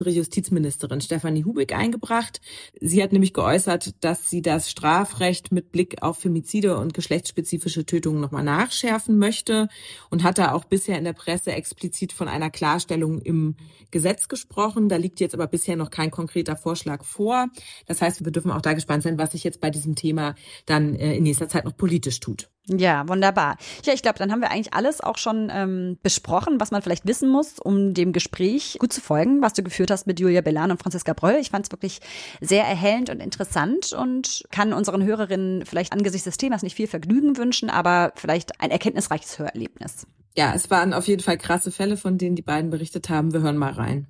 Justizministerin Stefanie Hubig eingebracht. Sie hat nämlich geäußert, dass sie das Strafrecht mit Blick auf Femizide und geschlechtsspezifische Tötungen nochmal nachschärfen möchte und hat da auch bisher in der Presse explizit von einer Klarstellung im Gesetz gesprochen. Da liegt jetzt aber bisher noch kein konkreter Vorschlag vor. Das heißt, wir dürfen auch da gespannt sein, was sich jetzt bei diesem Thema dann in nächster Zeit noch politisch tut. Ja, wunderbar. Ja, ich glaube, dann haben wir eigentlich alles auch schon besprochen, was man vielleicht wissen muss, um dem Gespräch gut zu folgen, was du geführt hast mit Julia Belan und Franziska Pröll. Ich fand es wirklich sehr erhellend und interessant und kann unseren Hörerinnen vielleicht angesichts des Themas nicht viel Vergnügen wünschen, aber vielleicht ein erkenntnisreiches Hörerlebnis. Ja, es waren auf jeden Fall krasse Fälle, von denen die beiden berichtet haben. Wir hören mal rein.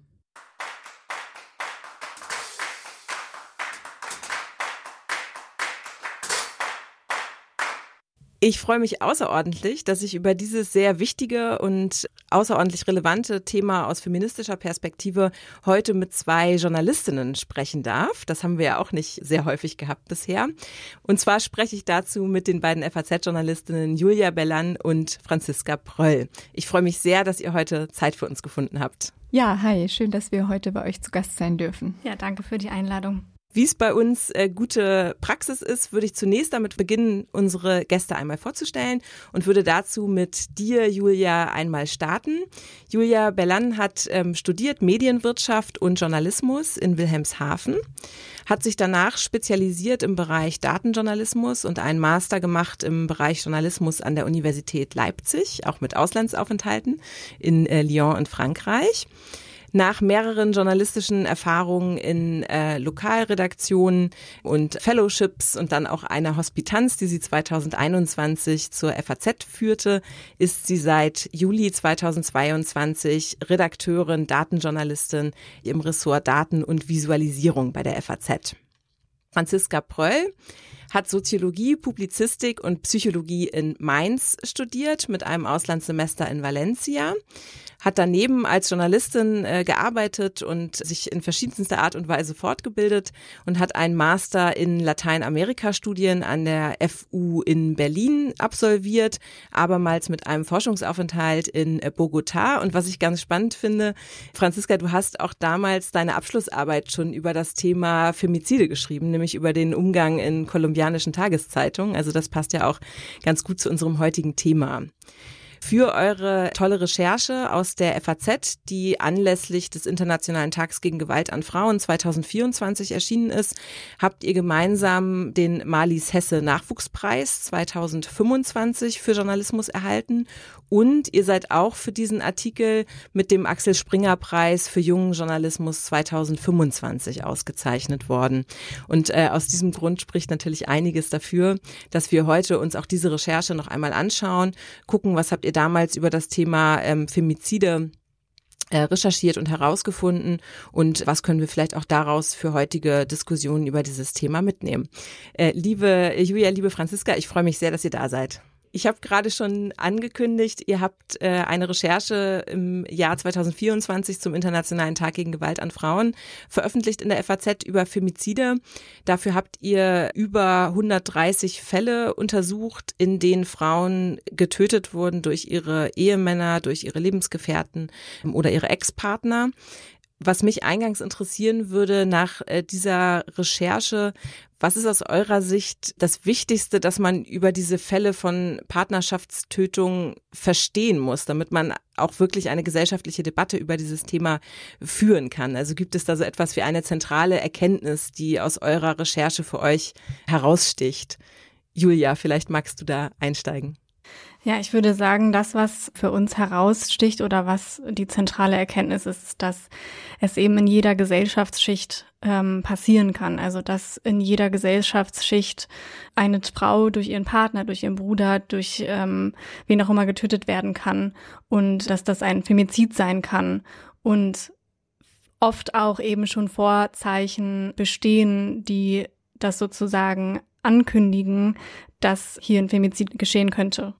Ich freue mich außerordentlich, dass ich über dieses sehr wichtige und außerordentlich relevante Thema aus feministischer Perspektive heute mit zwei Journalistinnen sprechen darf. Das haben wir ja auch nicht sehr häufig gehabt bisher. Und zwar spreche ich dazu mit den beiden FAZ-Journalistinnen Julia Belan und Franziska Pröll. Ich freue mich sehr, dass ihr heute Zeit für uns gefunden habt. Ja, hi, schön, dass wir heute bei euch zu Gast sein dürfen. Ja, danke für die Einladung. Wie es bei uns gute Praxis ist, würde ich zunächst damit beginnen, unsere Gäste einmal vorzustellen und würde dazu mit dir, Julia, einmal starten. Julia Belan hat studiert Medienwirtschaft und Journalismus in Wilhelmshaven, hat sich danach spezialisiert im Bereich Datenjournalismus und einen Master gemacht im Bereich Journalismus an der Universität Leipzig, auch mit Auslandsaufenthalten in Lyon in Frankreich. Nach mehreren journalistischen Erfahrungen in Lokalredaktionen und Fellowships und dann auch einer Hospitanz, die sie 2021 zur FAZ führte, ist sie seit Juli 2022 Redakteurin, Datenjournalistin im Ressort Daten und Visualisierung bei der FAZ. Franziska Pröll hat Soziologie, Publizistik und Psychologie in Mainz studiert mit einem Auslandssemester in Valencia, hat daneben als Journalistin gearbeitet und sich in verschiedenster Art und Weise fortgebildet und hat einen Master in Lateinamerika-Studien an der FU in Berlin absolviert, abermals mit einem Forschungsaufenthalt in Bogotá. Und was ich ganz spannend finde, Franziska, du hast auch damals deine Abschlussarbeit schon über das Thema Femizide geschrieben, nämlich über den Umgang in kolumbianischen Tageszeitungen. Also das passt ja auch ganz gut zu unserem heutigen Thema. Für eure tolle Recherche aus der FAZ, die anlässlich des Internationalen Tags gegen Gewalt an Frauen 2024 erschienen ist, habt ihr gemeinsam den Marlies Hesse Nachwuchspreis 2025 für Journalismus erhalten und ihr seid auch für diesen Artikel mit dem Axel Springer Preis für jungen Journalismus 2025 ausgezeichnet worden. Und aus diesem Grund spricht natürlich einiges dafür, dass wir heute uns auch diese Recherche noch einmal anschauen, gucken, was habt ihr damals über das Thema Femizide recherchiert und herausgefunden und was können wir vielleicht auch daraus für heutige Diskussionen über dieses Thema mitnehmen. Liebe Julia, liebe Franziska, ich freue mich sehr, dass ihr da seid. Ich habe gerade schon angekündigt, ihr habt eine Recherche im Jahr 2024 zum Internationalen Tag gegen Gewalt an Frauen veröffentlicht in der FAZ über Femizide. Dafür habt ihr über 130 Fälle untersucht, in denen Frauen getötet wurden durch ihre Ehemänner, durch ihre Lebensgefährten oder ihre Ex-Partner. Was mich eingangs interessieren würde nach dieser Recherche, was ist aus eurer Sicht das Wichtigste, dass man über diese Fälle von Partnerschaftstötung verstehen muss, damit man auch wirklich eine gesellschaftliche Debatte über dieses Thema führen kann? Also gibt es da so etwas wie eine zentrale Erkenntnis, die aus eurer Recherche für euch heraussticht? Julia, vielleicht magst du da einsteigen. Ja, ich würde sagen, das, was für uns heraussticht oder was die zentrale Erkenntnis ist, dass es eben in jeder Gesellschaftsschicht passieren kann. Also dass in jeder Gesellschaftsschicht eine Frau durch ihren Partner, durch ihren Bruder, durch wen auch immer getötet werden kann und dass das ein Femizid sein kann und oft auch eben schon Vorzeichen bestehen, die das sozusagen ankündigen, dass hier ein Femizid geschehen könnte.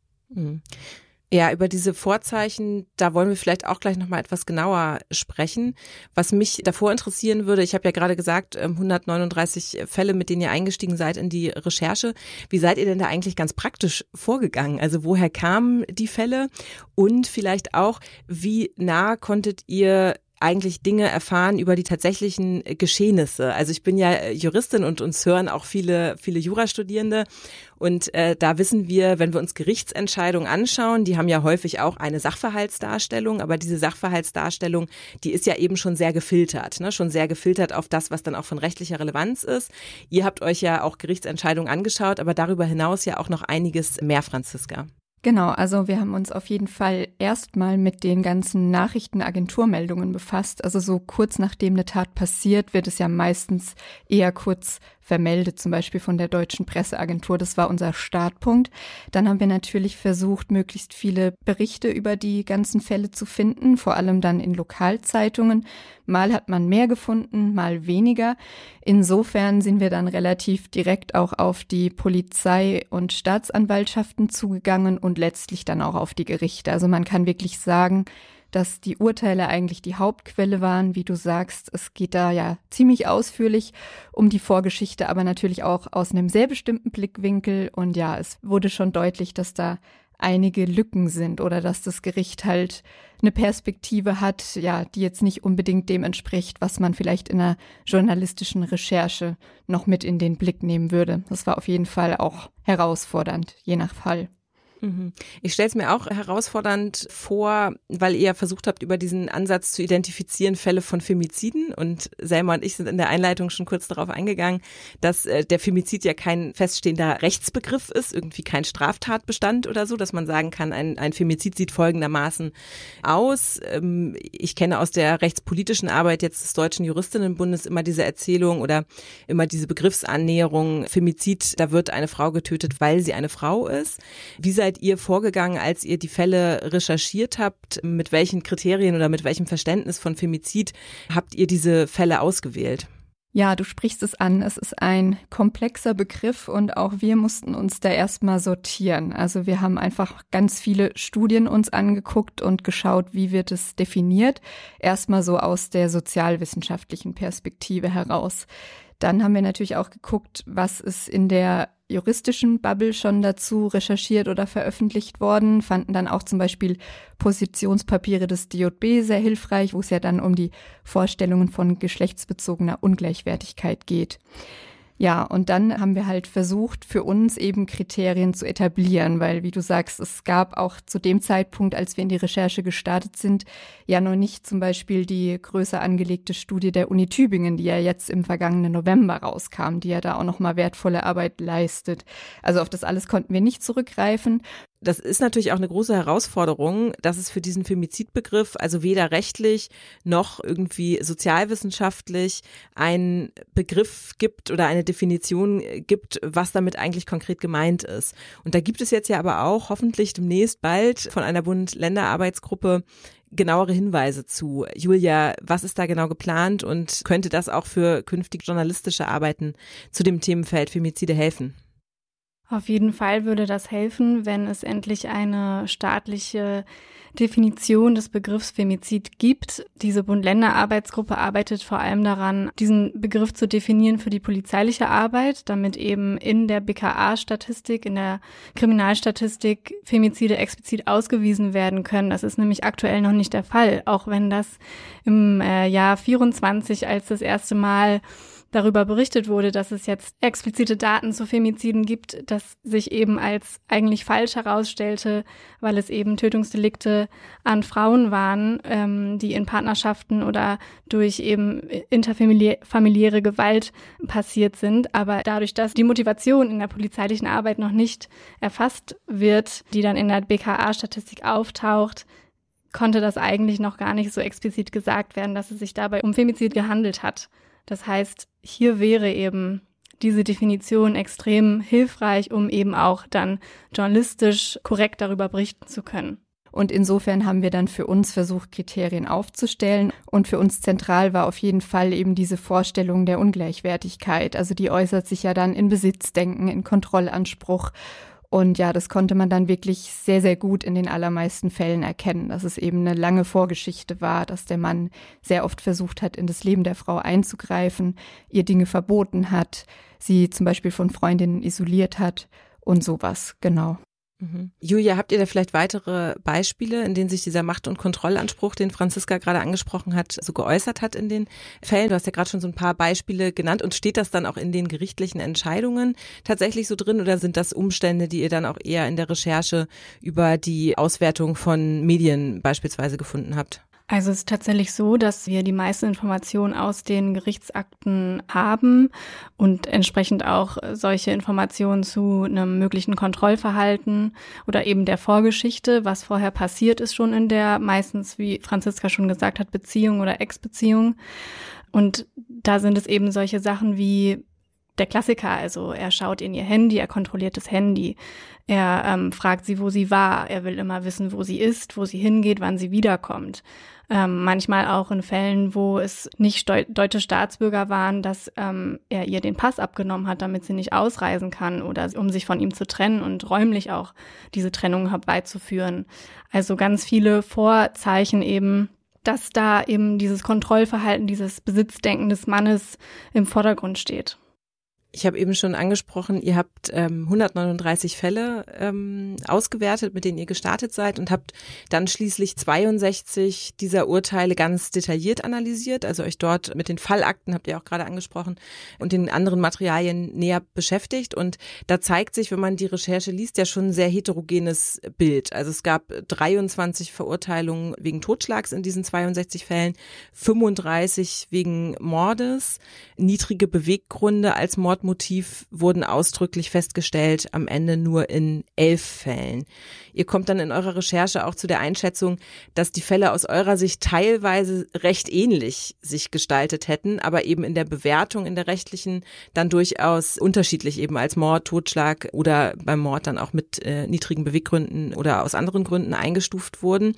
Ja, über diese Vorzeichen, da wollen wir vielleicht auch gleich nochmal etwas genauer sprechen. Was mich davor interessieren würde, ich habe ja gerade gesagt, 139 Fälle, mit denen ihr eingestiegen seid in die Recherche. Wie seid ihr denn da eigentlich ganz praktisch vorgegangen? Also woher kamen die Fälle? Und vielleicht auch, wie nah konntet ihr eigentlich Dinge erfahren über die tatsächlichen Geschehnisse. Also ich bin ja Juristin und uns hören auch viele Jurastudierende. Und da wissen wir, wenn wir uns Gerichtsentscheidungen anschauen, die haben ja häufig auch eine Sachverhaltsdarstellung, aber diese Sachverhaltsdarstellung, die ist ja eben schon sehr gefiltert, ne? Schon sehr gefiltert auf das, was dann auch von rechtlicher Relevanz ist. Ihr habt euch ja auch Gerichtsentscheidungen angeschaut, aber darüber hinaus ja auch noch einiges mehr, Franziska. Genau, also wir haben uns auf jeden Fall erstmal mit den ganzen Nachrichtenagenturmeldungen befasst. Also so kurz nachdem eine Tat passiert, wird es ja meistens eher kurz vermeldet, zum Beispiel von der Deutschen Presseagentur. Das war unser Startpunkt. Dann haben wir natürlich versucht, möglichst viele Berichte über die ganzen Fälle zu finden, vor allem dann in Lokalzeitungen. Mal hat man mehr gefunden, mal weniger. Insofern sind wir dann relativ direkt auch auf die Polizei und Staatsanwaltschaften zugegangen und letztlich dann auch auf die Gerichte. Also man kann wirklich sagen, dass die Urteile eigentlich die Hauptquelle waren, wie du sagst. Es geht da ja ziemlich ausführlich um die Vorgeschichte, aber natürlich auch aus einem sehr bestimmten Blickwinkel. Und ja, es wurde schon deutlich, dass da einige Lücken sind oder dass das Gericht halt eine Perspektive hat, ja, die jetzt nicht unbedingt dem entspricht, was man vielleicht in einer journalistischen Recherche noch mit in den Blick nehmen würde. Das war auf jeden Fall auch herausfordernd, je nach Fall. Ich stelle es mir auch herausfordernd vor, weil ihr versucht habt, über diesen Ansatz zu identifizieren, Fälle von Femiziden. Und Selma und ich sind in der Einleitung schon kurz darauf eingegangen, dass der Femizid ja kein feststehender Rechtsbegriff ist, irgendwie kein Straftatbestand oder so, dass man sagen kann, ein Femizid sieht folgendermaßen aus. Ich kenne aus der rechtspolitischen Arbeit jetzt des Deutschen Juristinnenbundes immer diese Erzählung oder immer diese Begriffsannäherung, Femizid, da wird eine Frau getötet, weil sie eine Frau ist. Wie seid ihr vorgegangen, als ihr die Fälle recherchiert habt? Mit welchen Kriterien oder mit welchem Verständnis von Femizid habt ihr diese Fälle ausgewählt? Ja, du sprichst es an. Es ist ein komplexer Begriff und auch wir mussten uns da erstmal sortieren. Also wir haben einfach ganz viele Studien uns angeguckt und geschaut, wie wird es definiert. Erstmal so aus der sozialwissenschaftlichen Perspektive heraus. Dann haben wir natürlich auch geguckt, was ist in der juristischen Bubble schon dazu recherchiert oder veröffentlicht worden, fanden dann auch zum Beispiel Positionspapiere des DJB sehr hilfreich, wo es ja dann um die Vorstellungen von geschlechtsbezogener Ungleichwertigkeit geht. Ja, und dann haben wir halt versucht, für uns eben Kriterien zu etablieren, weil, wie du sagst, es gab auch zu dem Zeitpunkt, als wir in die Recherche gestartet sind, ja noch nicht zum Beispiel die größer angelegte Studie der Uni Tübingen, die ja jetzt im vergangenen November rauskam, die ja da auch nochmal wertvolle Arbeit leistet. Also auf das alles konnten wir nicht zurückgreifen. Das ist natürlich auch eine große Herausforderung, dass es für diesen Femizidbegriff also weder rechtlich noch irgendwie sozialwissenschaftlich einen Begriff gibt oder eine Definition gibt, was damit eigentlich konkret gemeint ist. Und da gibt es jetzt ja aber auch hoffentlich demnächst bald von einer Bund-Länder-Arbeitsgruppe genauere Hinweise zu. Julia, was ist da genau geplant und könnte das auch für künftige journalistische Arbeiten zu dem Themenfeld Femizide helfen? Auf jeden Fall würde das helfen, wenn es endlich eine staatliche Definition des Begriffs Femizid gibt. Diese Bund-Länder-Arbeitsgruppe arbeitet vor allem daran, diesen Begriff zu definieren für die polizeiliche Arbeit, damit eben in der BKA-Statistik, in der Kriminalstatistik Femizide explizit ausgewiesen werden können. Das ist nämlich aktuell noch nicht der Fall, auch wenn das im Jahr 24 als das erste Mal darüber berichtet wurde, dass es jetzt explizite Daten zu Femiziden gibt, das sich eben als eigentlich falsch herausstellte, weil es eben Tötungsdelikte an Frauen waren, die in Partnerschaften oder durch eben interfamiliäre Gewalt passiert sind. Aber dadurch, dass die Motivation in der polizeilichen Arbeit noch nicht erfasst wird, die dann in der BKA-Statistik auftaucht, konnte das eigentlich noch gar nicht so explizit gesagt werden, dass es sich dabei um Femizid gehandelt hat. Das heißt, hier wäre eben diese Definition extrem hilfreich, um eben auch dann journalistisch korrekt darüber berichten zu können. Und insofern haben wir dann für uns versucht, Kriterien aufzustellen. Und für uns zentral war auf jeden Fall eben diese Vorstellung der Ungleichwertigkeit. Also die äußert sich ja dann in Besitzdenken, in Kontrollanspruch. Und ja, das konnte man dann wirklich sehr, sehr gut in den allermeisten Fällen erkennen, dass es eben eine lange Vorgeschichte war, dass der Mann sehr oft versucht hat, in das Leben der Frau einzugreifen, ihr Dinge verboten hat, sie zum Beispiel von Freundinnen isoliert hat und sowas, genau. Julia, habt ihr da vielleicht weitere Beispiele, in denen sich dieser Macht- und Kontrollanspruch, den Franziska gerade angesprochen hat, so geäußert hat in den Fällen? Du hast ja gerade schon so ein paar Beispiele genannt. Und steht das dann auch in den gerichtlichen Entscheidungen tatsächlich so drin oder sind das Umstände, die ihr dann auch eher in der Recherche über die Auswertung von Medien beispielsweise gefunden habt? Also es ist tatsächlich so, dass wir die meisten Informationen aus den Gerichtsakten haben und entsprechend auch solche Informationen zu einem möglichen Kontrollverhalten oder eben der Vorgeschichte, was vorher passiert ist schon in der meistens, wie Franziska schon gesagt hat, Beziehung oder Ex-Beziehung. Und da sind es eben solche Sachen wie der Klassiker, also er schaut in ihr Handy, er kontrolliert das Handy, er fragt sie, wo sie war, er will immer wissen, wo sie ist, wo sie hingeht, wann sie wiederkommt. Manchmal auch in Fällen, wo es nicht deutsche Staatsbürger waren, dass er ihr den Pass abgenommen hat, damit sie nicht ausreisen kann oder um sich von ihm zu trennen und räumlich auch diese Trennung herbeizuführen. Also ganz viele Vorzeichen eben, dass da eben dieses Kontrollverhalten, dieses Besitzdenken des Mannes im Vordergrund steht. Ich habe eben schon angesprochen, ihr habt 139 Fälle ausgewertet, mit denen ihr gestartet seid und habt dann schließlich 62 dieser Urteile ganz detailliert analysiert, also euch dort mit den Fallakten, habt ihr auch gerade angesprochen, und den anderen Materialien näher beschäftigt. Und da zeigt sich, wenn man die Recherche liest, ja schon ein sehr heterogenes Bild. Also es gab 23 Verurteilungen wegen Totschlags in diesen 62 Fällen, 35 wegen Mordes, niedrige Beweggründe als Mordmotiv wurden ausdrücklich festgestellt, am Ende nur in 11 Fällen. Ihr kommt dann in eurer Recherche auch zu der Einschätzung, dass die Fälle aus eurer Sicht teilweise recht ähnlich sich gestaltet hätten, aber eben in der Bewertung, in der rechtlichen, dann durchaus unterschiedlich eben als Mord, Totschlag oder beim Mord dann auch mit niedrigen Beweggründen oder aus anderen Gründen eingestuft wurden.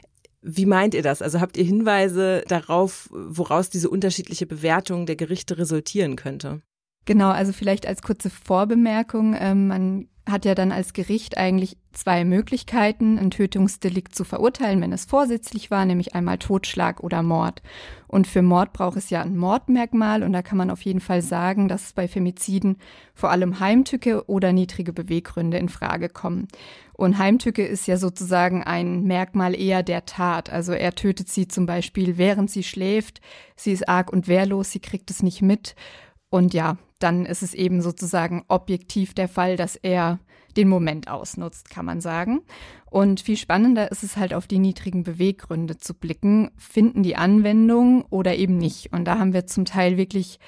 Wie meint ihr das? Also habt ihr Hinweise darauf, woraus diese unterschiedliche Bewertung der Gerichte resultieren könnte? Genau, also vielleicht als kurze Vorbemerkung, man hat ja dann als Gericht eigentlich zwei Möglichkeiten, ein Tötungsdelikt zu verurteilen, wenn es vorsätzlich war, nämlich einmal Totschlag oder Mord. Und für Mord braucht es ja ein Mordmerkmal und da kann man auf jeden Fall sagen, dass bei Femiziden vor allem Heimtücke oder niedrige Beweggründe in Frage kommen. Und Heimtücke ist ja sozusagen ein Merkmal eher der Tat. Also er tötet sie zum Beispiel, während sie schläft, sie ist arg und wehrlos, sie kriegt es nicht mit. Und ja, dann ist es eben sozusagen objektiv der Fall, dass er den Moment ausnutzt, kann man sagen. Und viel spannender ist es halt, auf die niedrigen Beweggründe zu blicken. Finden die Anwendung oder eben nicht? Und da haben wir zum Teil wirklich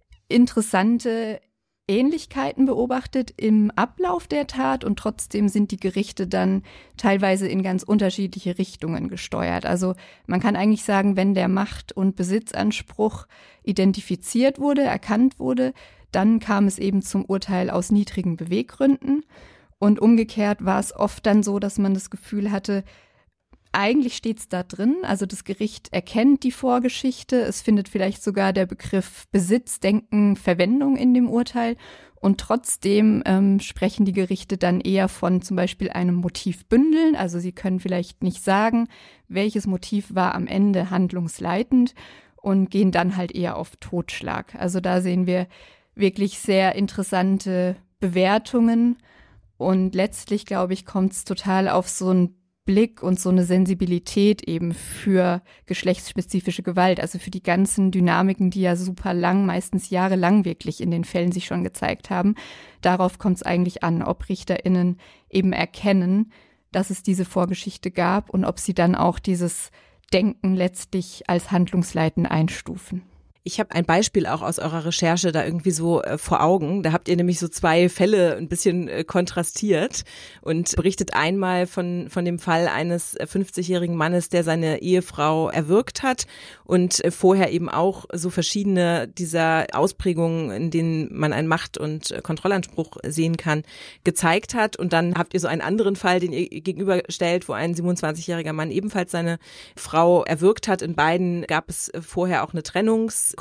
interessante Ähnlichkeiten beobachtet im Ablauf der Tat und trotzdem sind die Gerichte dann teilweise in ganz unterschiedliche Richtungen gesteuert. Also man kann eigentlich sagen, wenn der Macht- und Besitzanspruch identifiziert wurde, erkannt wurde, dann kam es eben zum Urteil aus niedrigen Beweggründen und umgekehrt war es oft dann so, dass man das Gefühl hatte, eigentlich steht es da drin, also das Gericht erkennt die Vorgeschichte, es findet vielleicht sogar der Begriff Besitzdenken Verwendung in dem Urteil und trotzdem sprechen die Gerichte dann eher von zum Beispiel einem Motivbündeln, also sie können vielleicht nicht sagen, welches Motiv war am Ende handlungsleitend und gehen dann halt eher auf Totschlag. Also da sehen wir wirklich sehr interessante Bewertungen und letztlich, glaube ich, kommt es total auf so ein Blick und so eine Sensibilität eben für geschlechtsspezifische Gewalt, also für die ganzen Dynamiken, die ja super lang, meistens jahrelang wirklich in den Fällen sich schon gezeigt haben. Darauf kommt es eigentlich an, ob RichterInnen eben erkennen, dass es diese Vorgeschichte gab und ob sie dann auch dieses Denken letztlich als handlungsleitend einstufen. Ich habe ein Beispiel auch aus eurer Recherche da irgendwie so vor Augen. Da habt ihr nämlich so zwei Fälle ein bisschen kontrastiert und berichtet einmal von dem Fall eines 50-jährigen Mannes, der seine Ehefrau erwürgt hat und vorher eben auch so verschiedene dieser Ausprägungen, in denen man einen Macht- und Kontrollanspruch sehen kann, gezeigt hat. Und dann habt ihr so einen anderen Fall, den ihr gegenüberstellt, wo ein 27-jähriger Mann ebenfalls seine Frau erwürgt hat. In beiden gab es vorher auch eine Trennungskonstellation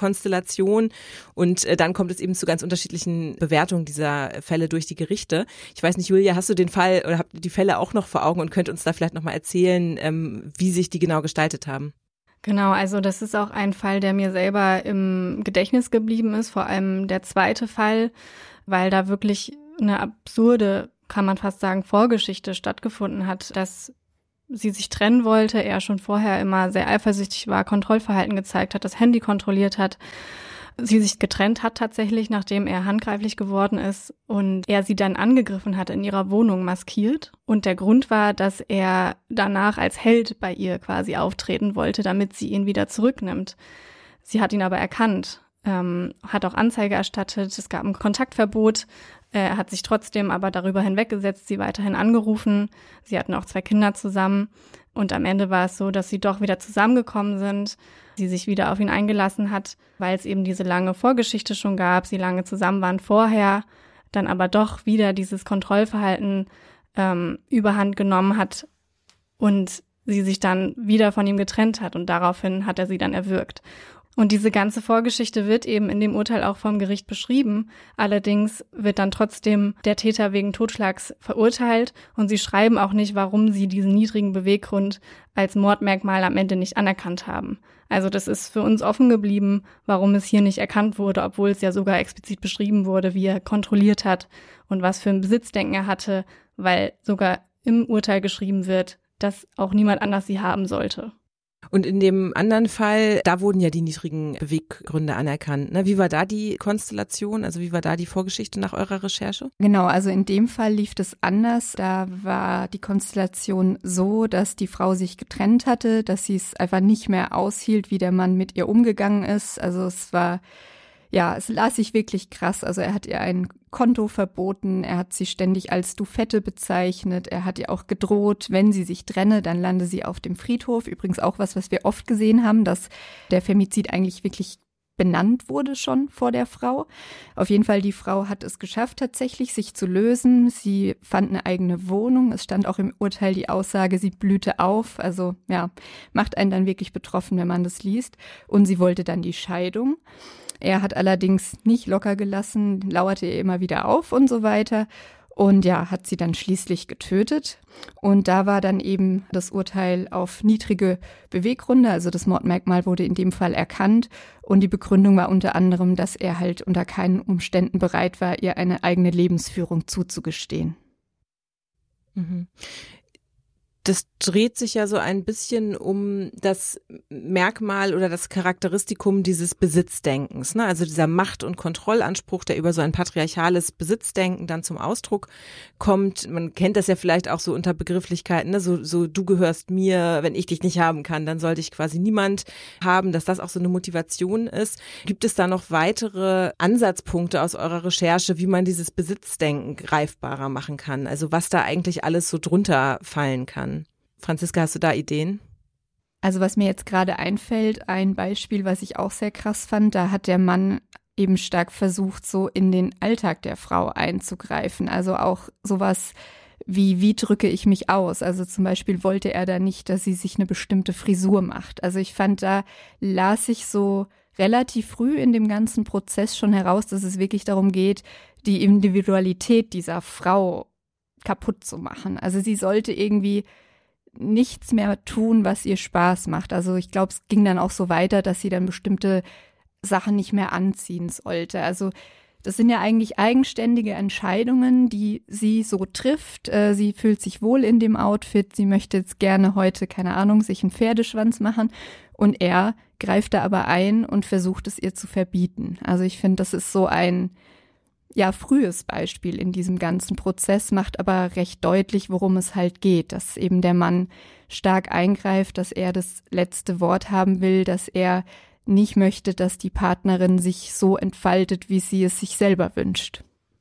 und dann kommt es eben zu ganz unterschiedlichen Bewertungen dieser Fälle durch die Gerichte. Ich weiß nicht, Julia, hast du den Fall oder habt ihr die Fälle auch noch vor Augen und könnt uns da vielleicht nochmal erzählen, wie sich die genau gestaltet haben? Genau, also das ist auch ein Fall, der mir selber im Gedächtnis geblieben ist, vor allem der zweite Fall, weil da wirklich eine absurde kann man fast sagen, Vorgeschichte stattgefunden hat, dass sie sich trennen wollte, er schon vorher immer sehr eifersüchtig war, Kontrollverhalten gezeigt hat, das Handy kontrolliert hat. Sie sich getrennt hat tatsächlich, nachdem er handgreiflich geworden ist und er sie dann angegriffen hat in ihrer Wohnung maskiert. Und der Grund war, dass er danach als Held bei ihr quasi auftreten wollte, damit sie ihn wieder zurücknimmt. Sie hat ihn aber erkannt, hat auch Anzeige erstattet, es gab ein Kontaktverbot. Er hat sich trotzdem aber darüber hinweggesetzt, sie weiterhin angerufen. Sie hatten auch 2 Kinder zusammen. Und am Ende war es so, dass sie doch wieder zusammengekommen sind. Sie sich wieder auf ihn eingelassen hat, weil es eben diese lange Vorgeschichte schon gab. Sie lange zusammen waren vorher, dann aber doch wieder dieses Kontrollverhalten überhand genommen hat und sie sich dann wieder von ihm getrennt hat. Und daraufhin hat er sie dann erwürgt. Und diese ganze Vorgeschichte wird eben in dem Urteil auch vom Gericht beschrieben. Allerdings wird dann trotzdem der Täter wegen Totschlags verurteilt und sie schreiben auch nicht, warum sie diesen niedrigen Beweggrund als Mordmerkmal am Ende nicht anerkannt haben. Also das ist für uns offen geblieben, warum es hier nicht erkannt wurde, obwohl es ja sogar explizit beschrieben wurde, wie er kontrolliert hat und was für ein Besitzdenken er hatte, weil sogar im Urteil geschrieben wird, dass auch niemand anders sie haben sollte. Und in dem anderen Fall, da wurden ja die niedrigen Beweggründe anerkannt. Ne? Wie war da die Konstellation? Also wie war da die Vorgeschichte nach eurer Recherche? Genau, also in dem Fall lief das anders. Da war die Konstellation so, dass die Frau sich getrennt hatte, dass sie es einfach nicht mehr aushielt, wie der Mann mit ihr umgegangen ist. Also es las sich wirklich krass. Also er hat ihr ein Konto verboten, er hat sie ständig als Dufette bezeichnet, er hat ihr auch gedroht, wenn sie sich trenne, dann lande sie auf dem Friedhof. Übrigens auch was wir oft gesehen haben, dass der Femizid eigentlich wirklich benannt wurde schon vor der Frau. Auf jeden Fall, die Frau hat es geschafft, tatsächlich sich zu lösen. Sie fand eine eigene Wohnung. Es stand auch im Urteil die Aussage, sie blühte auf. Also ja, macht einen dann wirklich betroffen, wenn man das liest. Und sie wollte dann die Scheidung. Er hat allerdings nicht locker gelassen, lauerte ihr immer wieder auf und so weiter. Und ja, hat sie dann schließlich getötet. Und da war dann eben das Urteil auf niedrige Beweggründe. Also das Mordmerkmal wurde in dem Fall erkannt. Und die Begründung war unter anderem, dass er halt unter keinen Umständen bereit war, ihr eine eigene Lebensführung zuzugestehen. Mhm. Das dreht sich ja so ein bisschen um das Merkmal oder das Charakteristikum dieses Besitzdenkens, ne? Also dieser Macht- und Kontrollanspruch, der über so ein patriarchales Besitzdenken dann zum Ausdruck kommt. Man kennt das ja vielleicht auch so unter Begrifflichkeiten, ne? So du gehörst mir, wenn ich dich nicht haben kann, dann sollte ich quasi niemand haben, dass das auch so eine Motivation ist. Gibt es da noch weitere Ansatzpunkte aus eurer Recherche, wie man dieses Besitzdenken greifbarer machen kann? Also was da eigentlich alles so drunter fallen kann? Franziska, hast du da Ideen? Also was mir jetzt gerade einfällt, ein Beispiel, was ich auch sehr krass fand, da hat der Mann eben stark versucht, so in den Alltag der Frau einzugreifen. Also auch sowas wie drücke ich mich aus? Also zum Beispiel wollte er da nicht, dass sie sich eine bestimmte Frisur macht. Also ich fand, da las ich so relativ früh in dem ganzen Prozess schon heraus, dass es wirklich darum geht, die Individualität dieser Frau kaputt zu machen. Also sie sollte irgendwie nichts mehr tun, was ihr Spaß macht. Also ich glaube, es ging dann auch so weiter, dass sie dann bestimmte Sachen nicht mehr anziehen sollte. Also das sind ja eigentlich eigenständige Entscheidungen, die sie so trifft. Sie fühlt sich wohl in dem Outfit. Sie möchte jetzt gerne heute, keine Ahnung, sich einen Pferdeschwanz machen. Und er greift da aber ein und versucht es ihr zu verbieten. Also ich finde, das ist so ein frühes Beispiel in diesem ganzen Prozess, macht aber recht deutlich, worum es halt geht, dass eben der Mann stark eingreift, dass er das letzte Wort haben will, dass er nicht möchte, dass die Partnerin sich so entfaltet, wie sie es sich selber wünscht.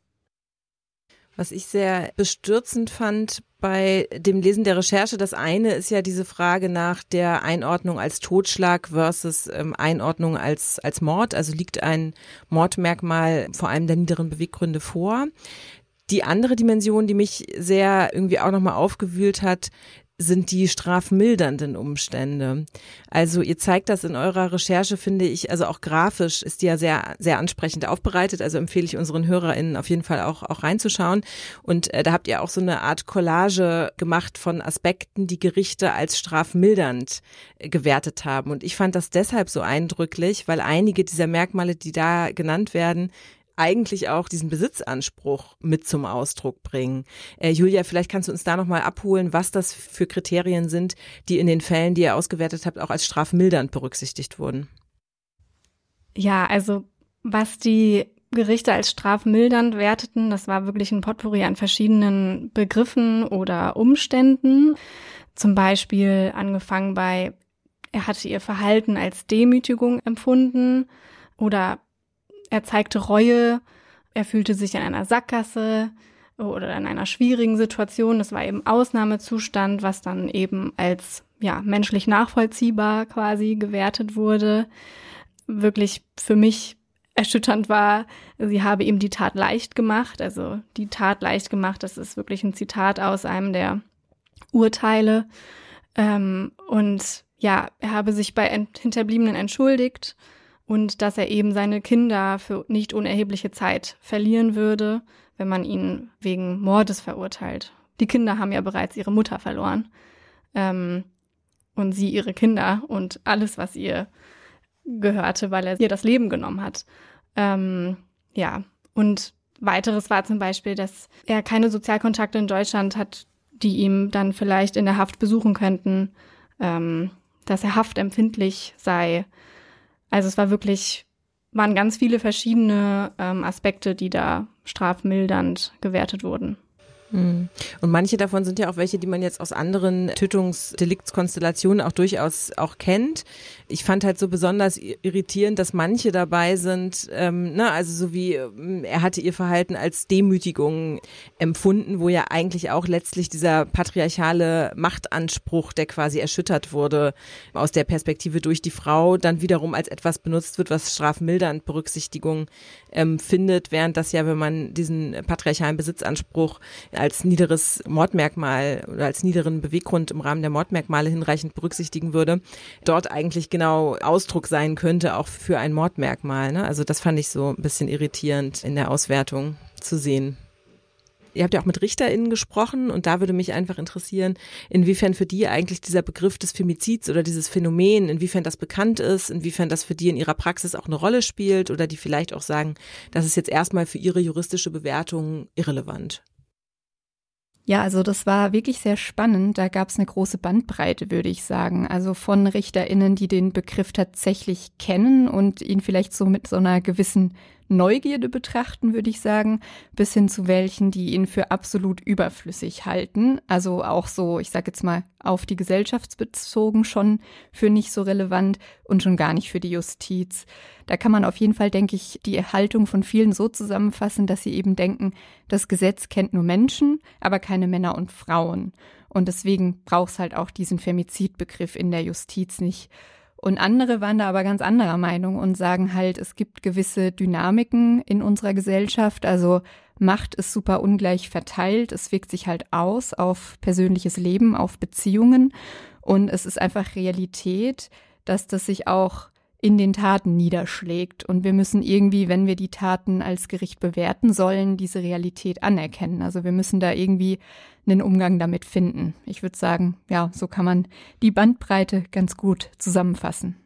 Was ich sehr bestürzend fand bei dem Lesen der Recherche, das eine ist ja diese Frage nach der Einordnung als Totschlag versus Einordnung als Mord. Also liegt ein Mordmerkmal vor allem der niederen Beweggründe vor. Die andere Dimension, die mich sehr irgendwie auch nochmal aufgewühlt hat, sind die strafmildernden Umstände. Also ihr zeigt das in eurer Recherche, finde ich, also auch grafisch ist die ja sehr, sehr ansprechend aufbereitet. Also empfehle ich unseren HörerInnen auf jeden Fall auch reinzuschauen. Und da habt ihr auch so eine Art Collage gemacht von Aspekten, die Gerichte als strafmildernd gewertet haben. Und ich fand das deshalb so eindrücklich, weil einige dieser Merkmale, die da genannt werden, eigentlich auch diesen Besitzanspruch mit zum Ausdruck bringen. Julia, vielleicht kannst du uns da nochmal abholen, was das für Kriterien sind, die in den Fällen, die ihr ausgewertet habt, auch als strafmildernd berücksichtigt wurden. Ja, also was die Gerichte als strafmildernd werteten, das war wirklich ein Potpourri an verschiedenen Begriffen oder Umständen. Zum Beispiel angefangen bei, er hatte ihr Verhalten als Demütigung empfunden oder er zeigte Reue, er fühlte sich in einer Sackgasse oder in einer schwierigen Situation. Das war eben Ausnahmezustand, was dann eben als menschlich nachvollziehbar quasi gewertet wurde. Wirklich für mich erschütternd war, sie habe ihm die Tat leicht gemacht. Also die Tat leicht gemacht, das ist wirklich ein Zitat aus einem der Urteile. Und er habe sich bei Hinterbliebenen entschuldigt und dass er eben seine Kinder für nicht unerhebliche Zeit verlieren würde, wenn man ihn wegen Mordes verurteilt. Die Kinder haben ja bereits ihre Mutter verloren und sie ihre Kinder und alles, was ihr gehörte, weil er ihr das Leben genommen hat. Und weiteres war zum Beispiel, dass er keine Sozialkontakte in Deutschland hat, die ihm dann vielleicht in der Haft besuchen könnten, dass er haftempfindlich sei. Also es waren ganz viele verschiedene Aspekte, die da strafmildernd gewertet wurden. Und manche davon sind ja auch welche, die man jetzt aus anderen Tötungsdeliktskonstellationen auch durchaus auch kennt. Ich fand halt so besonders irritierend, dass manche dabei sind, also so wie er hatte ihr Verhalten als Demütigung empfunden, wo ja eigentlich auch letztlich dieser patriarchale Machtanspruch, der quasi erschüttert wurde, aus der Perspektive durch die Frau, dann wiederum als etwas benutzt wird, was strafmildernd Berücksichtigung findet, während das ja, wenn man diesen patriarchalen Besitzanspruch als niederes Mordmerkmal oder als niederen Beweggrund im Rahmen der Mordmerkmale hinreichend berücksichtigen würde, dort eigentlich genau Ausdruck sein könnte, auch für ein Mordmerkmal. Ne? Also das fand ich so ein bisschen irritierend in der Auswertung zu sehen. Ihr habt ja auch mit RichterInnen gesprochen und da würde mich einfach interessieren, inwiefern für die eigentlich dieser Begriff des Femizids oder dieses Phänomen, inwiefern das bekannt ist, inwiefern das für die in ihrer Praxis auch eine Rolle spielt oder die vielleicht auch sagen, das ist jetzt erstmal für ihre juristische Bewertung irrelevant. Ja, also das war wirklich sehr spannend. Da gab es eine große Bandbreite, würde ich sagen. Also von RichterInnen, die den Begriff tatsächlich kennen und ihn vielleicht so mit so einer gewissen Neugierde betrachten, würde ich sagen, bis hin zu welchen, die ihn für absolut überflüssig halten. Also auch so, ich sage jetzt mal, auf die Gesellschaft bezogen schon für nicht so relevant und schon gar nicht für die Justiz. Da kann man auf jeden Fall, denke ich, die Haltung von vielen so zusammenfassen, dass sie eben denken, das Gesetz kennt nur Menschen, aber keine Männer und Frauen. Und deswegen braucht es halt auch diesen Femizidbegriff in der Justiz nicht. Und andere waren da aber ganz anderer Meinung und sagen halt, es gibt gewisse Dynamiken in unserer Gesellschaft. Also Macht ist super ungleich verteilt. Es wirkt sich halt aus auf persönliches Leben, auf Beziehungen. Und es ist einfach Realität, dass das sich auch in den Taten niederschlägt. Und wir müssen irgendwie, wenn wir die Taten als Gericht bewerten sollen, diese Realität anerkennen. Also wir müssen da irgendwie einen Umgang damit finden. Ich würde sagen, ja, so kann man die Bandbreite ganz gut zusammenfassen.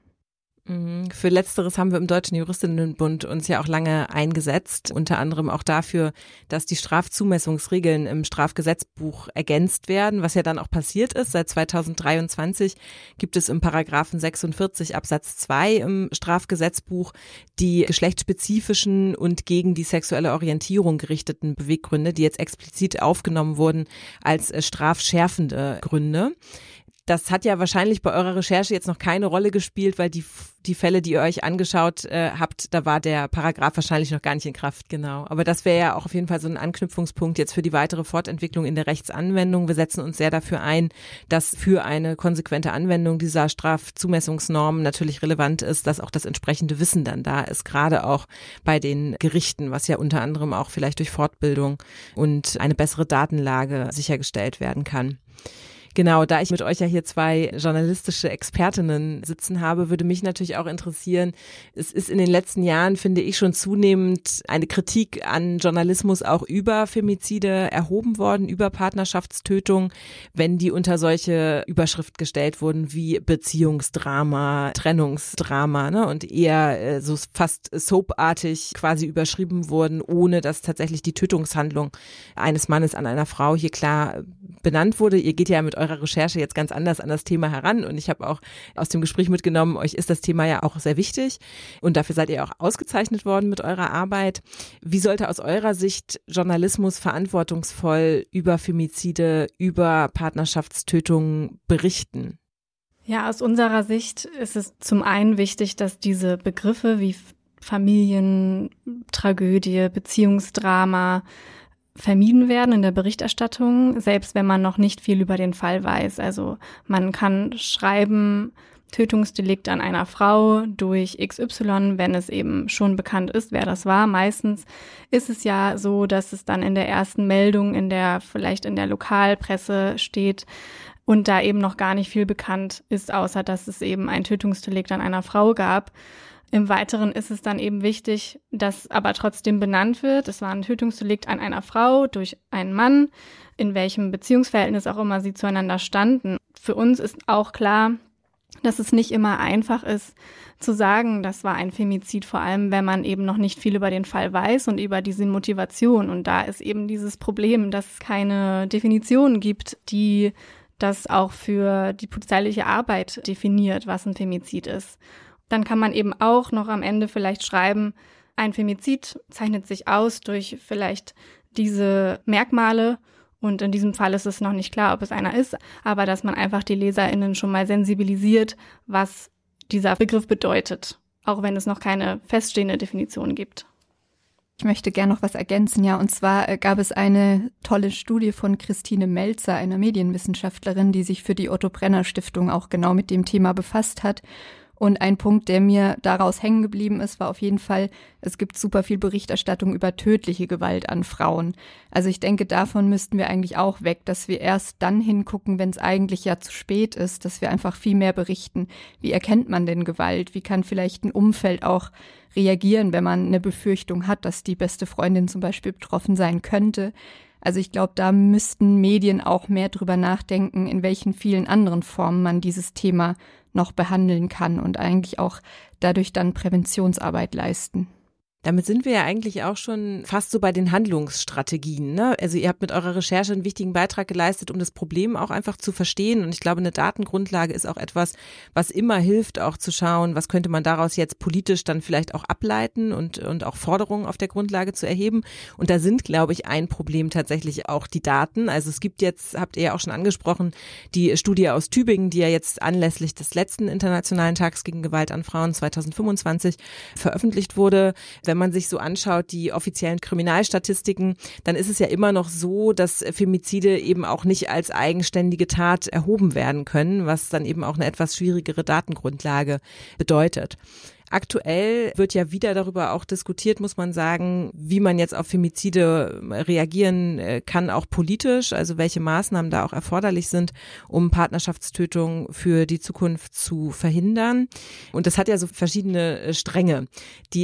Für Letzteres haben wir im Deutschen Juristinnenbund uns ja auch lange eingesetzt, unter anderem auch dafür, dass die Strafzumessungsregeln im Strafgesetzbuch ergänzt werden, was ja dann auch passiert ist. Seit 2023 gibt es im Paragraphen 46 Absatz 2 im Strafgesetzbuch die geschlechtsspezifischen und gegen die sexuelle Orientierung gerichteten Beweggründe, die jetzt explizit aufgenommen wurden als strafschärfende Gründe. Das hat ja wahrscheinlich bei eurer Recherche jetzt noch keine Rolle gespielt, weil die Fälle, die ihr euch angeschaut habt, da war der Paragraph wahrscheinlich noch gar nicht in Kraft, genau. Aber das wäre ja auch auf jeden Fall so ein Anknüpfungspunkt jetzt für die weitere Fortentwicklung in der Rechtsanwendung. Wir setzen uns sehr dafür ein, dass für eine konsequente Anwendung dieser Strafzumessungsnormen natürlich relevant ist, dass auch das entsprechende Wissen dann da ist, gerade auch bei den Gerichten, was ja unter anderem auch vielleicht durch Fortbildung und eine bessere Datenlage sichergestellt werden kann. Genau, da ich mit euch ja hier 2 journalistische Expertinnen sitzen habe, würde mich natürlich auch interessieren, es ist in den letzten Jahren, finde ich, schon zunehmend eine Kritik an Journalismus auch über Femizide erhoben worden, über Partnerschaftstötung, wenn die unter solche Überschrift gestellt wurden wie Beziehungsdrama, Trennungsdrama, ne, und eher so fast soapartig quasi überschrieben wurden, ohne dass tatsächlich die Tötungshandlung eines Mannes an einer Frau hier klar benannt wurde. Ihr geht ja mit eurer Recherche jetzt ganz anders an das Thema heran und ich habe auch aus dem Gespräch mitgenommen, euch ist das Thema ja auch sehr wichtig und dafür seid ihr auch ausgezeichnet worden mit eurer Arbeit. Wie sollte aus eurer Sicht Journalismus verantwortungsvoll über Femizide, über Partnerschaftstötungen berichten? Ja, aus unserer Sicht ist es zum einen wichtig, dass diese Begriffe wie Familientragödie, Beziehungsdrama vermieden werden in der Berichterstattung, selbst wenn man noch nicht viel über den Fall weiß. Also man kann schreiben, Tötungsdelikt an einer Frau durch XY, wenn es eben schon bekannt ist, wer das war. Meistens ist es ja so, dass es dann in der ersten Meldung vielleicht in der Lokalpresse steht und da eben noch gar nicht viel bekannt ist, außer dass es eben ein Tötungsdelikt an einer Frau gab. Im Weiteren ist es dann eben wichtig, dass aber trotzdem benannt wird, es war ein Tötungsdelikt an einer Frau durch einen Mann, in welchem Beziehungsverhältnis auch immer sie zueinander standen. Für uns ist auch klar, dass es nicht immer einfach ist, zu sagen, das war ein Femizid, vor allem wenn man eben noch nicht viel über den Fall weiß und über diese Motivation. Und da ist eben dieses Problem, dass es keine Definition gibt, die das auch für die polizeiliche Arbeit definiert, was ein Femizid ist. Dann kann man eben auch noch am Ende vielleicht schreiben, ein Femizid zeichnet sich aus durch vielleicht diese Merkmale und in diesem Fall ist es noch nicht klar, ob es einer ist, aber dass man einfach die LeserInnen schon mal sensibilisiert, was dieser Begriff bedeutet, auch wenn es noch keine feststehende Definition gibt. Ich möchte gerne noch was ergänzen, ja, und zwar gab es eine tolle Studie von Christine Melzer, einer Medienwissenschaftlerin, die sich für die Otto-Brenner-Stiftung auch genau mit dem Thema befasst hat. Und ein Punkt, der mir daraus hängen geblieben ist, war auf jeden Fall, es gibt super viel Berichterstattung über tödliche Gewalt an Frauen. Also ich denke, davon müssten wir eigentlich auch weg, dass wir erst dann hingucken, wenn es eigentlich ja zu spät ist, dass wir einfach viel mehr berichten. Wie erkennt man denn Gewalt? Wie kann vielleicht ein Umfeld auch reagieren, wenn man eine Befürchtung hat, dass die beste Freundin zum Beispiel betroffen sein könnte? Also ich glaube, da müssten Medien auch mehr drüber nachdenken, in welchen vielen anderen Formen man dieses Thema noch behandeln kann und eigentlich auch dadurch dann Präventionsarbeit leisten. Damit sind wir ja eigentlich auch schon fast so bei den Handlungsstrategien, ne? Also ihr habt mit eurer Recherche einen wichtigen Beitrag geleistet, um das Problem auch einfach zu verstehen. Und ich glaube, eine Datengrundlage ist auch etwas, was immer hilft, auch zu schauen, was könnte man daraus jetzt politisch dann vielleicht auch ableiten und auch Forderungen auf der Grundlage zu erheben. Und da sind, glaube ich, ein Problem tatsächlich auch die Daten. Also es gibt jetzt, habt ihr ja auch schon angesprochen, die Studie aus Tübingen, die ja jetzt anlässlich des letzten Internationalen Tags gegen Gewalt an Frauen 2025 veröffentlicht wurde. Wenn man sich so anschaut, die offiziellen Kriminalstatistiken, dann ist es ja immer noch so, dass Femizide eben auch nicht als eigenständige Tat erhoben werden können, was dann eben auch eine etwas schwierigere Datengrundlage bedeutet. Aktuell wird ja wieder darüber auch diskutiert, muss man sagen, wie man jetzt auf Femizide reagieren kann, auch politisch, also welche Maßnahmen da auch erforderlich sind, um Partnerschaftstötung für die Zukunft zu verhindern. Und das hat ja so verschiedene Stränge. Die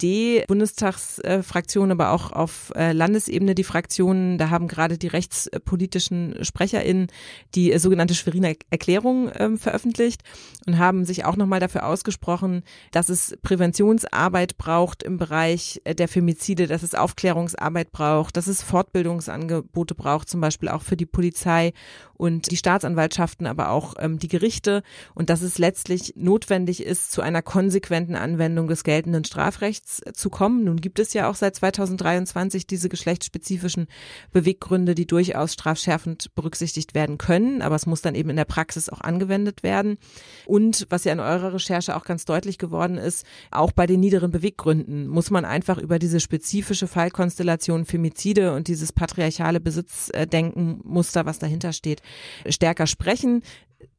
SPD-Bundestagsfraktion, aber auch auf Landesebene die Fraktionen, da haben gerade die rechtspolitischen SprecherInnen die sogenannte Schweriner Erklärung veröffentlicht und haben sich auch nochmal dafür ausgesprochen, dass es Präventionsarbeit braucht im Bereich der Femizide, dass es Aufklärungsarbeit braucht, dass es Fortbildungsangebote braucht, zum Beispiel auch für die Polizei und die Staatsanwaltschaften, aber auch die Gerichte und dass es letztlich notwendig ist, zu einer konsequenten Anwendung des geltenden Strafrechts zu kommen. Nun gibt es ja auch seit 2023 diese geschlechtsspezifischen Beweggründe, die durchaus strafschärfend berücksichtigt werden können, aber es muss dann eben in der Praxis auch angewendet werden. Und was ja in eurer Recherche auch ganz deutlich geworden ist, auch bei den niederen Beweggründen muss man einfach über diese spezifische Fallkonstellation Femizide und dieses patriarchale Besitzdenkenmuster, was dahinter steht, stärker sprechen.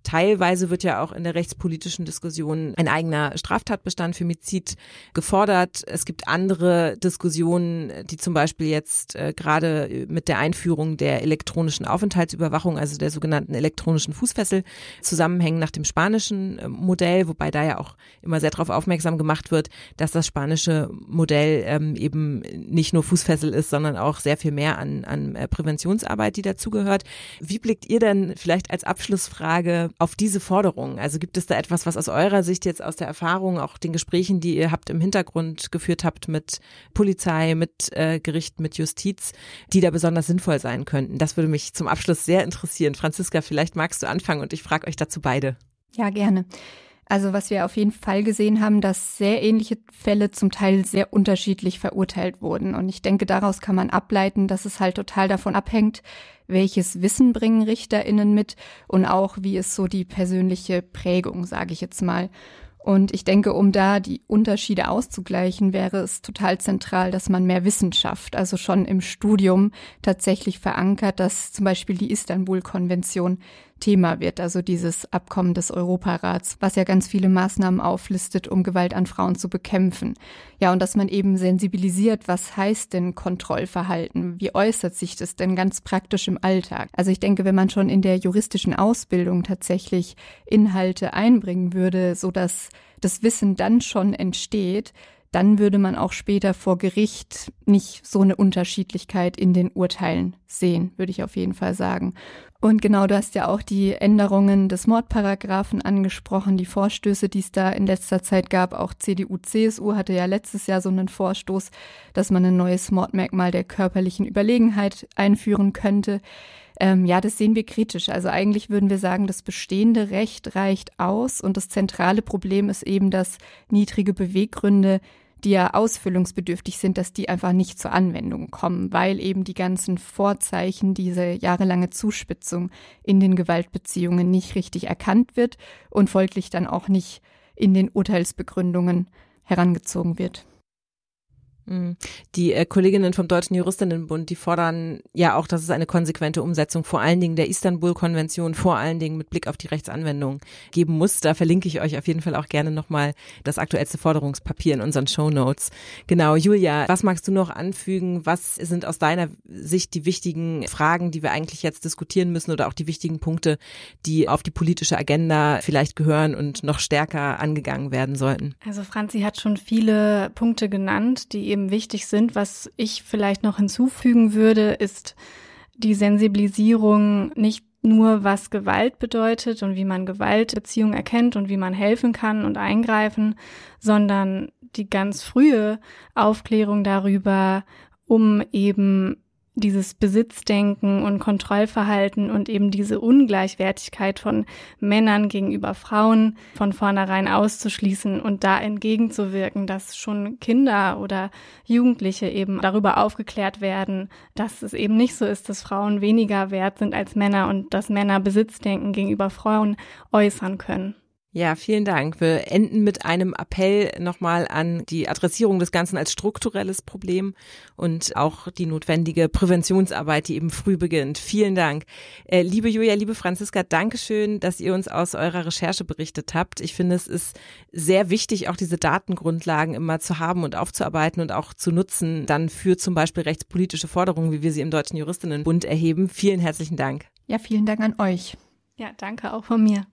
Teilweise wird ja auch in der rechtspolitischen Diskussion ein eigener Straftatbestand Femizid gefordert. Es gibt andere Diskussionen, die zum Beispiel jetzt gerade mit der Einführung der elektronischen Aufenthaltsüberwachung, also der sogenannten elektronischen Fußfessel, zusammenhängen nach dem spanischen Modell, wobei da ja auch immer sehr darauf aufmerksam gemacht wird, dass das spanische Modell eben nicht nur Fußfessel ist, sondern auch sehr viel mehr an Präventionsarbeit, die dazugehört. Wie blickt ihr denn vielleicht als Abschlussfrage auf diese Forderungen? Also gibt es da etwas, was aus eurer Sicht jetzt aus der Erfahrung, auch den Gesprächen, die ihr habt im Hintergrund geführt habt mit Polizei, mit Gericht, mit Justiz, die da besonders sinnvoll sein könnten? Das würde mich zum Abschluss sehr interessieren. Franziska, vielleicht magst du anfangen und ich frage euch dazu beide. Ja, gerne. Also was wir auf jeden Fall gesehen haben, dass sehr ähnliche Fälle zum Teil sehr unterschiedlich verurteilt wurden. Und ich denke, daraus kann man ableiten, dass es halt total davon abhängt, welches Wissen bringen RichterInnen mit und auch wie ist so die persönliche Prägung, sage ich jetzt mal. Und ich denke, um da die Unterschiede auszugleichen, wäre es total zentral, dass man mehr Wissen schafft. Also schon im Studium tatsächlich verankert, dass zum Beispiel die Istanbul-Konvention Thema wird, also dieses Abkommen des Europarats, was ja ganz viele Maßnahmen auflistet, um Gewalt an Frauen zu bekämpfen. Ja, und dass man eben sensibilisiert, was heißt denn Kontrollverhalten? Wie äußert sich das denn ganz praktisch im Alltag? Also ich denke, wenn man schon in der juristischen Ausbildung tatsächlich Inhalte einbringen würde, sodass das Wissen dann schon entsteht, dann würde man auch später vor Gericht nicht so eine Unterschiedlichkeit in den Urteilen sehen, würde ich auf jeden Fall sagen. Und genau, du hast ja auch die Änderungen des Mordparagraphen angesprochen, die Vorstöße, die es da in letzter Zeit gab. Auch CDU, CSU hatte ja letztes Jahr so einen Vorstoß, dass man ein neues Mordmerkmal der körperlichen Überlegenheit einführen könnte. Ja, das sehen wir kritisch. Also eigentlich würden wir sagen, das bestehende Recht reicht aus und das zentrale Problem ist eben, dass niedrige Beweggründe, die ja ausfüllungsbedürftig sind, dass die einfach nicht zur Anwendung kommen, weil eben die ganzen Vorzeichen, diese jahrelange Zuspitzung in den Gewaltbeziehungen nicht richtig erkannt wird und folglich dann auch nicht in den Urteilsbegründungen herangezogen wird. Die Kolleginnen vom Deutschen Juristinnenbund, die fordern ja auch, dass es eine konsequente Umsetzung vor allen Dingen der Istanbul-Konvention, vor allen Dingen mit Blick auf die Rechtsanwendung geben muss. Da verlinke ich euch auf jeden Fall auch gerne nochmal das aktuellste Forderungspapier in unseren Shownotes. Genau, Julia, was magst du noch anfügen? Was sind aus deiner Sicht die wichtigen Fragen, die wir eigentlich jetzt diskutieren müssen oder auch die wichtigen Punkte, die auf die politische Agenda vielleicht gehören und noch stärker angegangen werden sollten? Also Franzi hat schon viele Punkte genannt, die eben wichtig sind. Was ich vielleicht noch hinzufügen würde, ist die Sensibilisierung nicht nur, was Gewalt bedeutet und wie man Gewaltbeziehungen erkennt und wie man helfen kann und eingreifen, sondern die ganz frühe Aufklärung darüber, um eben dieses Besitzdenken und Kontrollverhalten und eben diese Ungleichwertigkeit von Männern gegenüber Frauen von vornherein auszuschließen und da entgegenzuwirken, dass schon Kinder oder Jugendliche eben darüber aufgeklärt werden, dass es eben nicht so ist, dass Frauen weniger wert sind als Männer und dass Männer Besitzdenken gegenüber Frauen äußern können. Ja, vielen Dank. Wir enden mit einem Appell nochmal an die Adressierung des Ganzen als strukturelles Problem und auch die notwendige Präventionsarbeit, die eben früh beginnt. Vielen Dank. Liebe Julia, liebe Franziska, Dankeschön, dass ihr uns aus eurer Recherche berichtet habt. Ich finde, es ist sehr wichtig, auch diese Datengrundlagen immer zu haben und aufzuarbeiten und auch zu nutzen, dann für zum Beispiel rechtspolitische Forderungen, wie wir sie im Deutschen Juristinnenbund erheben. Vielen herzlichen Dank. Ja, vielen Dank an euch. Ja, danke auch von mir.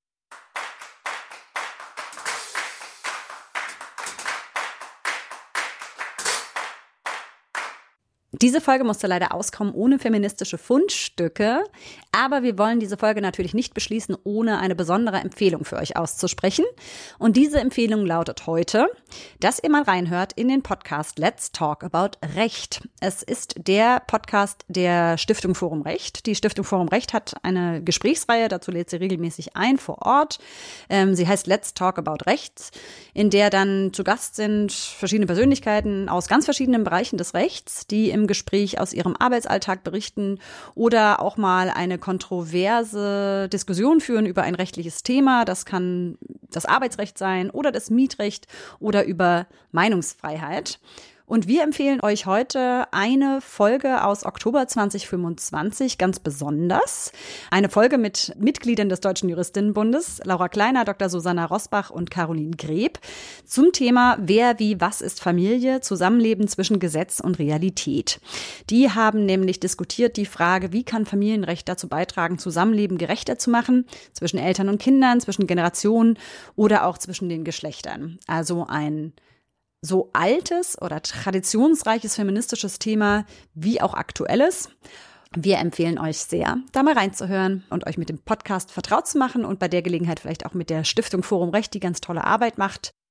Diese Folge musste leider auskommen ohne feministische Fundstücke, aber wir wollen diese Folge natürlich nicht beschließen, ohne eine besondere Empfehlung für euch auszusprechen. Und diese Empfehlung lautet heute, dass ihr mal reinhört in den Podcast Let's Talk About Recht. Es ist der Podcast der Stiftung Forum Recht. Die Stiftung Forum Recht hat eine Gesprächsreihe, dazu lädt sie regelmäßig ein vor Ort. Sie heißt Let's Talk About Recht, in der dann zu Gast sind verschiedene Persönlichkeiten aus ganz verschiedenen Bereichen des Rechts, die im Gespräch aus ihrem Arbeitsalltag berichten oder auch mal eine kontroverse Diskussion führen über ein rechtliches Thema. Das kann das Arbeitsrecht sein oder das Mietrecht oder über Meinungsfreiheit. Und wir empfehlen euch heute eine Folge aus Oktober 2025 ganz besonders. Eine Folge mit Mitgliedern des Deutschen Juristinnenbundes, Laura Kleiner, Dr. Susanna Rosbach und Caroline Greb, zum Thema Wer, wie, was ist Familie? Zusammenleben zwischen Gesetz und Realität. Die haben nämlich diskutiert die Frage, wie kann Familienrecht dazu beitragen, Zusammenleben gerechter zu machen, zwischen Eltern und Kindern, zwischen Generationen oder auch zwischen den Geschlechtern. Also ein so altes oder traditionsreiches feministisches Thema wie auch aktuelles. Wir empfehlen euch sehr, da mal reinzuhören und euch mit dem Podcast vertraut zu machen und bei der Gelegenheit vielleicht auch mit der Stiftung Forum Recht, die ganz tolle Arbeit macht.